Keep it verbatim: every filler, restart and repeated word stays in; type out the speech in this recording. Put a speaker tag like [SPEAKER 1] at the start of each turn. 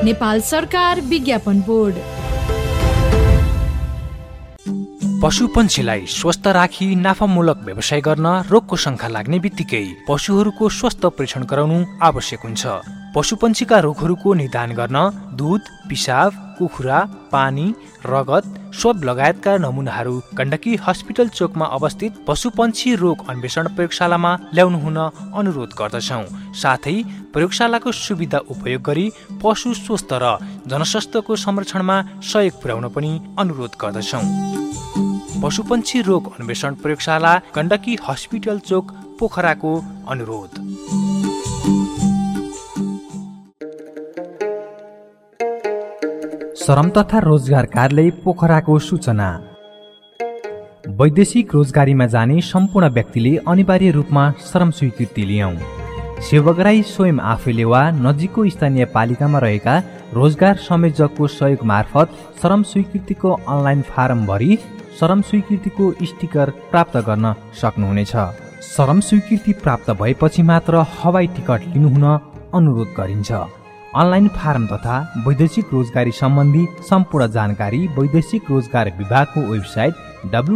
[SPEAKER 1] नेपाल सरकार विज्ञापन बोर्ड।
[SPEAKER 2] पशुपन्छीलाई स्वस्थ राखी नाफामूलक व्यवसाय गर्न रोगको शङ्का लाग्ने बित्तिकै पशुहरूको स्वास्थ्य परीक्षण गराउनु आवश्यक हुन्छ। पशुपन्छीका रोगहरूको निदान गर्न दुध, पिसाब, कुखुरा, पानी, रगत, स्वब लगायतका नमुनाहरू गण्डकी हस्पिटल चोकमा अवस्थित पशुपन्छी रोग अन्वेषण प्रयोगशालामा ल्याउनु हुन अनुरोध गर्दछौँ। साथै प्रयोगशालाको सुविधा उपयोग गरी पशु स्वस्थ र जनस्वास्थ्यको संरक्षणमा सहयोग पुर्याउन पनि अनुरोध गर्दछौँ। पशुपन्छी रोग अन्वेषण प्रयोगशाला गण्डकी हस्पिटल चोक पोखराको अनुरोध।
[SPEAKER 3] श्रम तथा रोजगार कार्यालय पोखराको सूचना। वैदेशिक रोजगारीमा जाने सम्पूर्ण व्यक्तिले अनिवार्य रूपमा श्रम स्वीकृति लियौं। सेवकराई स्वयं आफैले वा नजिकको स्थानीय पालिकामा रहेका रोजगार संयोजकको सहयोग मार्फत श्रम स्वीकृतिको अनलाइन फारम भरी श्रम स्वीकृतिको स्टिकर प्राप्त गर्न सक्नुहुनेछ। श्रम स्वीकृति प्राप्त भएपछि मात्र हवाई टिकट लिनुहुन अनुरोध गरिन्छ। अनलाइन फारम तथा वैदेशिक रोजगारी सम्बन्धी सम्पूर्ण जानकारी वैदेशिक रोजगार विभागको वेबसाइट डब्लु